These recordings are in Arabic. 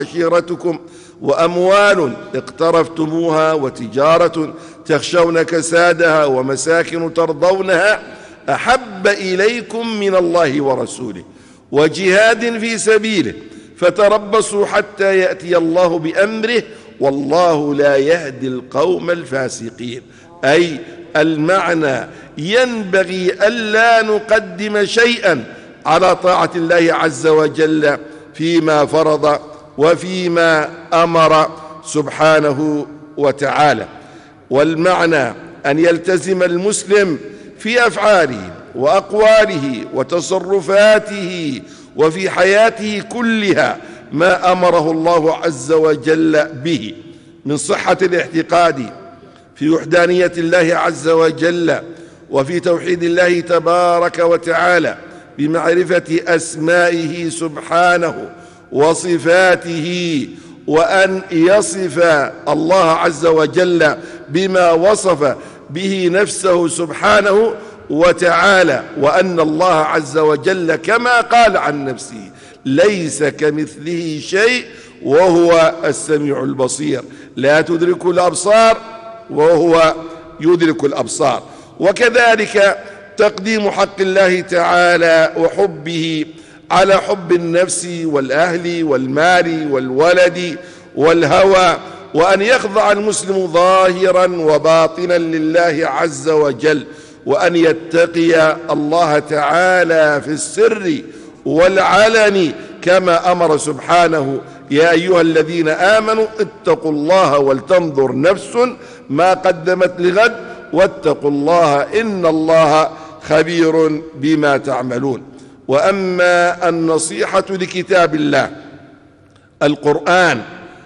عشيرتكم وأموال اقترفتموها وتجارة تخشون كسادها ومساكن ترضونها أحب إليكم من الله ورسوله وجهاد في سبيله فتربصوا حتى يأتي الله بأمره والله لا يهدي القوم الفاسقين. أي المعنى ينبغي ألا نقدم شيئا على طاعة الله عز وجل فيما فرض وفيما أمر سبحانه وتعالى. والمعنى أن يلتزم المسلم في أفعاله وأقواله وتصرفاته وفي حياته كلها ما أمره الله عز وجل به من صحة الاعتقاد في وحدانية الله عز وجل وفي توحيد الله تبارك وتعالى بمعرفة أسمائه سبحانه وصفاته، وأن يصف الله عز وجل بما وصف به نفسه سبحانه وتعالى، وأن الله عز وجل كما قال عن نفسه ليس كمثله شيء وهو السميع البصير، لا تدرك الأبصار وهو يدرك الأبصار. وكذلك تقديم حق الله تعالى وحبه على حب النفس والأهل والمال والولد والهوى، وأن يخضع المسلم ظاهرا وباطنا لله عز وجل، وأن يتقي الله تعالى في السر والعلن كما أمر سبحانه يا أيها الذين آمنوا اتقوا الله ولتنظر نفس ما قدمت لغد واتقوا الله إن الله خبير بما تعملون. وأما النصيحة لكتاب الله القرآن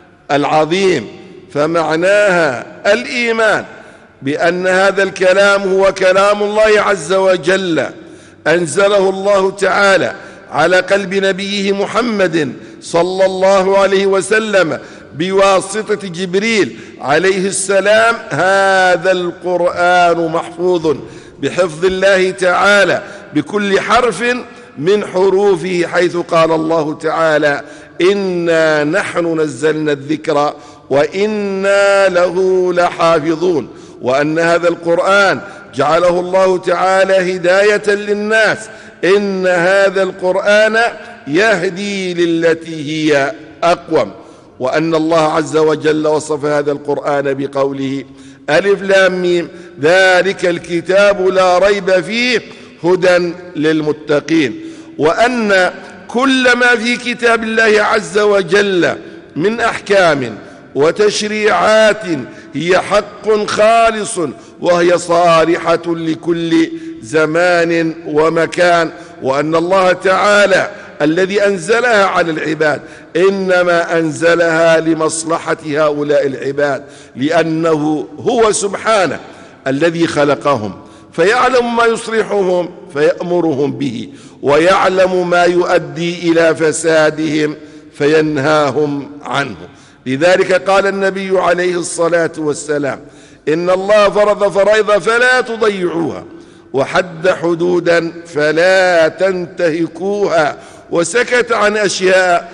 العظيم فمعناها الإيمان بأن هذا الكلام هو كلام الله عز وجل أنزله الله تعالى على قلب نبيه محمد صلى الله عليه وسلم بواسطة جبريل عليه السلام. هذا القرآن محفوظ بحفظ الله تعالى بكل حرف من حروفه، حيث قال الله تعالى إنا نحن نزلنا الذكر وإنا له لحافظون، وأن هذا القرآن جعله الله تعالى هداية للناس. إن هذا القرآن يهدي للتي هي أقوم، وأن الله عز وجل وصف هذا القرآن بقوله ألف لام ميم ذلك الكتاب لا ريب فيه هدى للمتقين، وأن كل ما في كتاب الله عز وجل من أحكام وتشريعات هي حق خالص وهي صالحة لكل زمان ومكان، وأن الله تعالى الذي أنزلها على العباد إنما أنزلها لمصلحة هؤلاء العباد، لأنه هو سبحانه الذي خلقهم فيعلم ما يصلحهم فيأمرهم به، ويعلم ما يؤدي إلى فسادهم فينهاهم عنه. لذلك قال النبي عليه الصلاة والسلام إن الله فرض فرائض فلا تضيعوها وحد حدودا فلا تنتهكوها، وسكت عن أشياء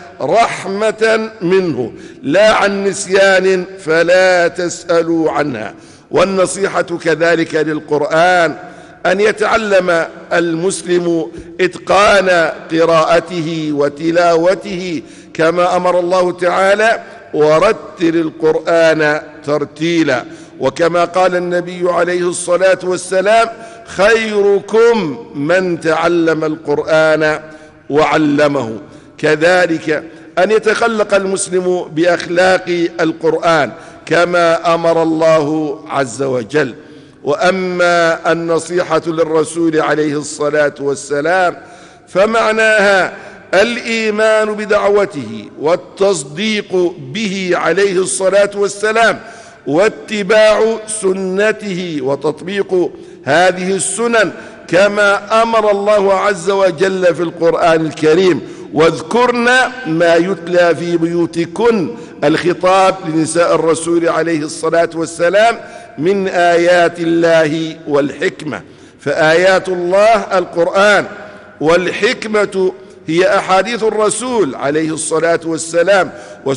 رحمة منه لا عن نسيان فلا تسألوا عنها. والنصيحة كذلك للقرآن أن يتعلم المسلم إتقان قراءته وتلاوته كما أمر الله تعالى ورتل القرآن ترتيلا، وكما قال النبي عليه الصلاة والسلام خيركم من تعلم القرآن وعلمه. كذلك أن يتخلق المسلم بأخلاق القرآن كما أمر الله عز وجل. وأما النصيحة للرسول عليه الصلاة والسلام فمعناها الإيمان بدعوته والتصديق به عليه الصلاة والسلام واتباع سنته وتطبيق هذه السنن كما أمر الله عز وجل في القرآن الكريم واذكرن ما يتلى في بيوتكن، الخطاب لنساء الرسول عليه الصلاة والسلام من آيات الله والحكمة. فآيات الله القرآن، والحكمة هي أحاديث الرسول عليه الصلاة والسلام